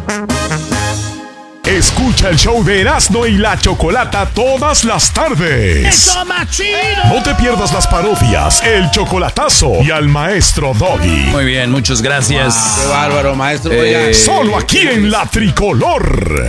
Escucha el show de Erasmo y la Chocolata todas las tardes. ¡Eso, machino! No te pierdas las parodias, el chocolatazo y al maestro Doggy. Muy bien, muchas gracias. Qué bárbaro, maestro. Solo aquí en La Tricolor.